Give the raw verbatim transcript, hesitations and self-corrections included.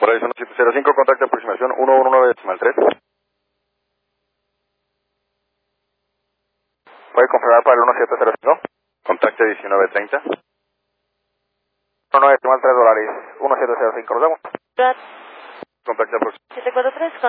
Horario uno siete cero cinco, contacto de aproximación uno uno nueve decimal tres. ¿Puede confirmar para el uno siete cero cinco? Contacto diecinueve treinta. uno nueve decimal tres dólares, uno siete cero cinco, nos vemos. Contacto de aproximación. siete cuatro tres,